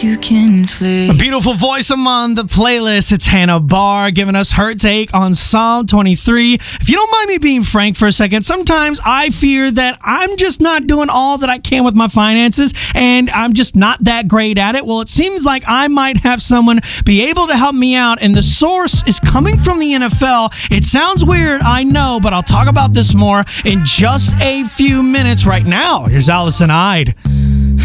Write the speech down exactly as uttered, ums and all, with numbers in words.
you can flee. A beautiful voice among the playlist. It's Hannah Barr giving us her take on Psalm twenty-three. If you don't mind me being frank for a second, sometimes I fear that I'm just not doing all that I can with my finances, and I'm just not that great at it. Well, it seems like I might have someone be able to help me out, and the source is coming from the N F L. It sounds weird, I know, but I'll talk about this more in just a few minutes. Right now, here's Allison Hyde.